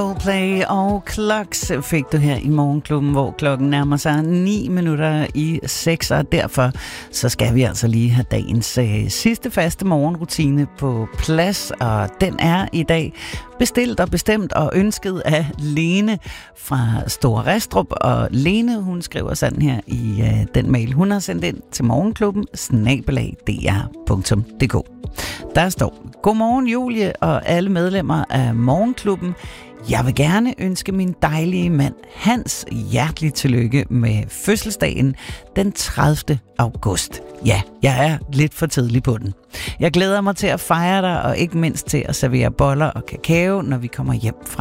Play og Clocks fik du her i Morgenklubben, hvor klokken nærmer sig 6:09, og derfor så skal vi altså lige have dagens sidste faste morgenrutine på plads, og den er i dag bestilt og bestemt og ønsket af Lene fra Store Restrup. Og Lene, hun skriver sådan her i den mail, hun har sendt ind til morgenklubben @dr.dk. Der står: Godmorgen Julie og alle medlemmer af Morgenklubben. Jeg vil gerne ønske min dejlige mand Hans hjertelig tillykke med fødselsdagen den 30. august. Ja, jeg er lidt for tidlig på den. Jeg glæder mig til at fejre dig, og ikke mindst til at servere boller og kakao, når vi kommer hjem fra